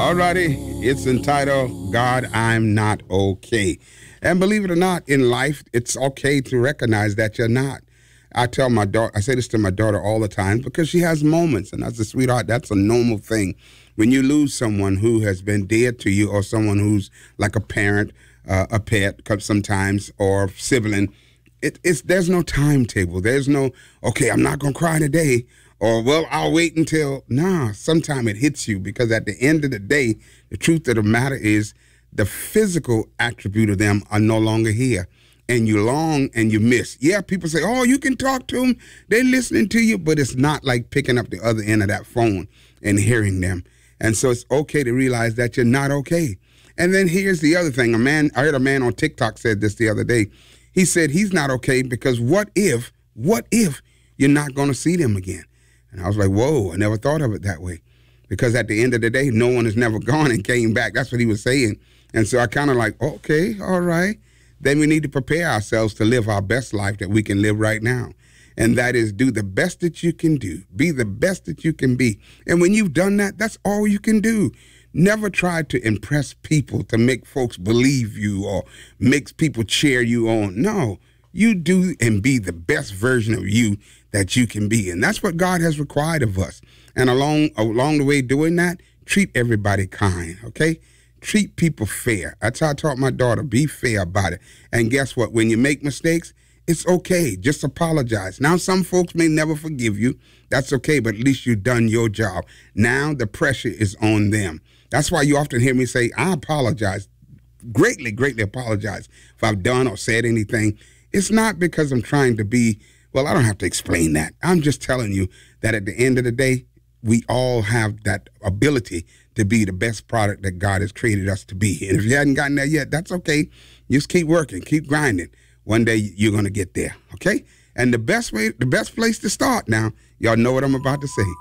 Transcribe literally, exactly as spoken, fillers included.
Alrighty, it's entitled, God, I'm Not Okay. And believe it or not, in life, it's okay to recognize that you're not. I tell my daughter, I say this to my daughter all the time because she has moments, and as a sweetheart, that's a normal thing. When you lose someone who has been dear to you, or someone who's like a parent, uh, a pet sometimes, or sibling, it, it's there's no timetable. There's no, okay, I'm not going to cry today, or, well, I'll wait until, nah, sometime it hits you, because at the end of the day, the truth of the matter is the physical attribute of them are no longer here. And you long and you miss. Yeah, people say, oh, you can talk to them. They're listening to you, but it's not like picking up the other end of that phone and hearing them. And so it's okay to realize that you're not okay. And then here's the other thing. A man, I heard a man on TikTok said this the other day. He said he's not okay because what if, what if you're not going to see them again? And I was like, whoa, I never thought of it that way. Because at the end of the day, no one has never gone and came back. That's what he was saying. And so I kind of like, okay, all right. Then we need to prepare ourselves to live our best life that we can live right now. And that is, do the best that you can do. Be the best that you can be. And when you've done that, that's all you can do. Never try to impress people to make folks believe you or makes people cheer you on. No, you do and be the best version of you that you can be. And that's what God has required of us. And along, along the way doing that, treat everybody kind, okay? Treat people fair. That's how I taught my daughter. Be fair about it. And guess what? When you make mistakes, it's okay. Just apologize. Now, some folks may never forgive you. That's okay, but at least you've done your job. Now the pressure is on them. That's why you often hear me say, I apologize. Greatly, greatly apologize if I've done or said anything. It's not because I'm trying to be, well, I don't have to explain that. I'm just telling you that at the end of the day, we all have that ability to be the best product that God has created us to be. And if you hadn't gotten there yet, that's okay. Just keep working, keep grinding. One day you're going to get there, okay? And the best way, the best place to start now, y'all know what I'm about to say.